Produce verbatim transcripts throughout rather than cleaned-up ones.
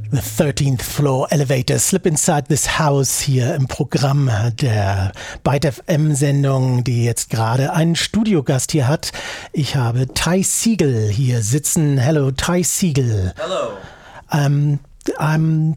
The thirteenth Floor Elevator. Slip Inside This House hier im Programm der Byte F M-Sendung, die jetzt gerade einen Studiogast hier hat. Ich habe Ty Segall hier sitzen. Hello, Ty Segall. Hello. Ähm, ähm,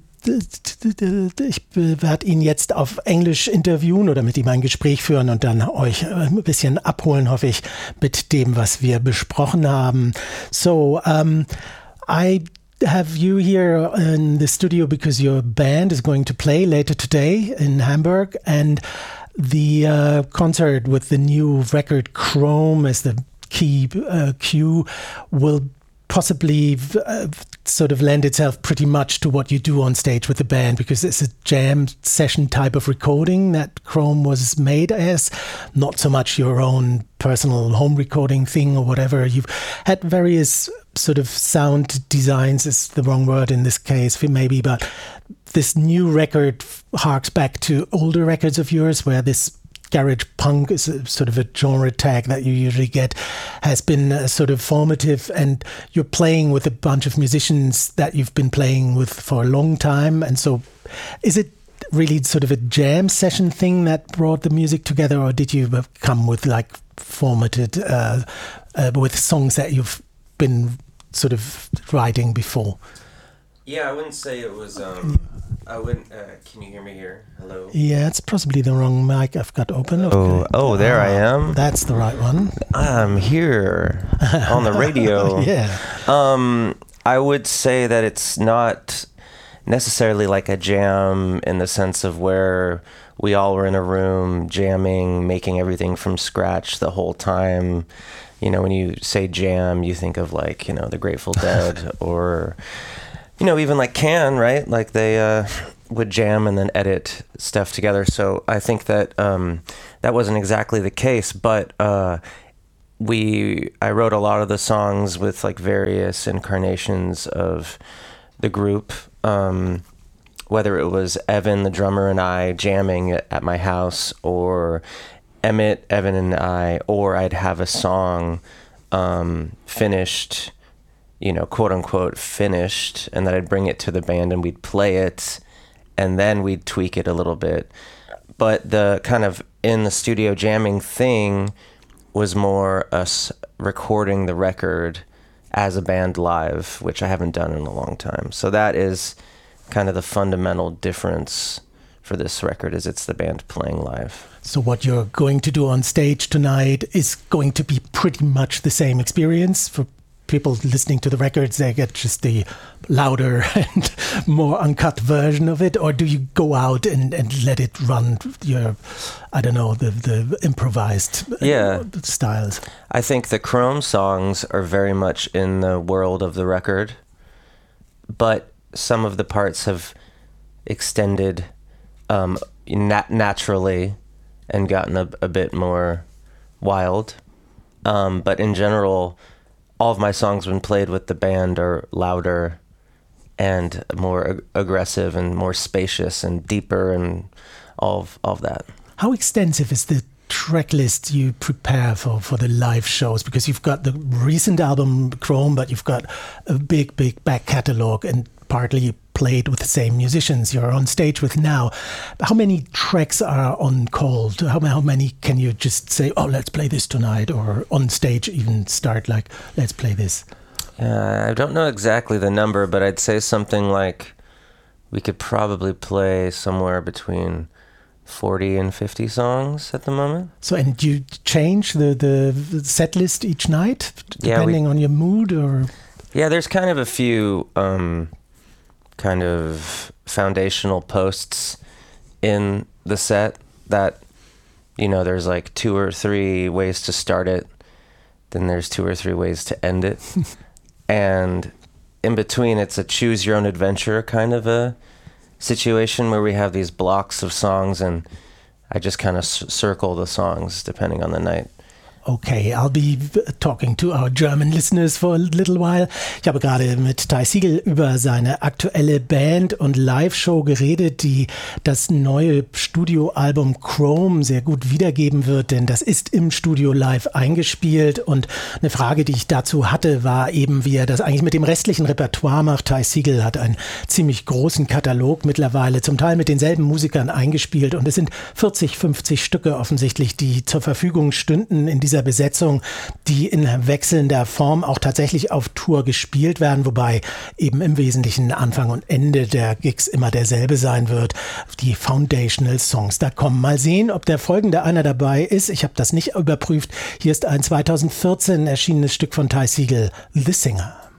ich werde ihn jetzt auf Englisch interviewen oder mit ihm ein Gespräch führen und dann euch ein bisschen abholen, hoffe ich, mit dem, was wir besprochen haben. So, um, I have you here in the studio because your band is going to play later today in Hamburg, and the uh, concert with the new record Chrome as the key uh, cue will possibly uh, sort of lend itself pretty much to what you do on stage with the band, because it's a jam session type of recording that Chrome was made as, not so much your own personal home recording thing or whatever. You've had various sort of sound designs, is the wrong word in this case maybe, but this new record harks back to older records of yours where this garage punk is a sort of a genre tag that you usually get, has been uh, sort of formative, and you're playing with a bunch of musicians that you've been playing with for a long time. And so is it really sort of a jam session thing that brought the music together, or did you come with like formatted uh, uh, with songs that you've been sort of writing before? Yeah, I wouldn't say it was, um, I wouldn't, uh, can you hear me here? Hello? Yeah, it's possibly the wrong mic I've got open. Okay. Oh, oh, there uh, I am. That's the right one. I'm here on the radio. Yeah. Um, I would say that it's not necessarily like a jam in the sense of where we all were in a room jamming, making everything from scratch the whole time. You know, when you say jam, you think of like, you know, the Grateful Dead or, you know, even like Can, right? Like they uh, would jam and then edit stuff together. So I think that um, that wasn't exactly the case, but uh, we, I wrote a lot of the songs with like various incarnations of the group, um, whether it was Evan, the drummer, and I jamming at my house, or Emmett, Evan, and I, or I'd have a song um, finished, you know, quote unquote finished, and then I'd bring it to the band and we'd play it, and then we'd tweak it a little bit. But the kind of in the studio jamming thing was more us recording the record as a band live, which I haven't done in a long time. So that is kind of the fundamental difference for this record, is it's the band playing live. So what you're going to do on stage tonight is going to be pretty much the same experience for people listening to the records. They get just the louder and more uncut version of it, or do you go out and, and let it run your, I don't know, the, the improvised yeah. styles? I think the Chrome songs are very much in the world of the record, but some of the parts have extended um, nat- naturally and gotten a, a bit more wild. Um, but in general, all of my songs when played with the band are louder and more ag- aggressive and more spacious and deeper and all of, all of that. How extensive is the track list you prepare for, for the live shows? Because you've got the recent album Chrome, but you've got a big, big back catalogue, and partly played with the same musicians you're on stage with now. How many tracks are on call? How, how many can you just say, oh, let's play this tonight, or on stage even start like, let's play this? Uh, I don't know exactly the number, but I'd say something like we could probably play somewhere between forty and fifty songs at the moment. So, and you change the, the set list each night, depending yeah, we, on your mood, or? Yeah, there's kind of a few um, kind of foundational posts in the set that, you know, there's like two or three ways to start it, then there's two or three ways to end it. And in between, it's a choose your own adventure kind of a situation where we have these blocks of songs, and I just kind of c- circle the songs depending on the night. Okay, I'll be talking to our German listeners for a little while. Ich habe gerade mit Ty Segall über seine aktuelle Band und Live-Show geredet, die das neue Studioalbum Chrome sehr gut wiedergeben wird, denn das ist im Studio live eingespielt. Und eine Frage, die ich dazu hatte, war eben, wie er das eigentlich mit dem restlichen Repertoire macht. Ty Segall hat einen ziemlich großen Katalog mittlerweile, zum Teil mit denselben Musikern eingespielt. Und es sind vierzig, fünfzig Stücke offensichtlich, die zur Verfügung stünden in dieser Besetzung, die in wechselnder Form auch tatsächlich auf Tour gespielt werden, wobei eben im Wesentlichen Anfang und Ende der Gigs immer derselbe sein wird. Die Foundational Songs da kommen. Mal sehen, ob der folgende einer dabei ist. Ich habe das nicht überprüft. Hier ist ein zweitausendvierzehn erschienenes Stück von Ty Segall, The Singer.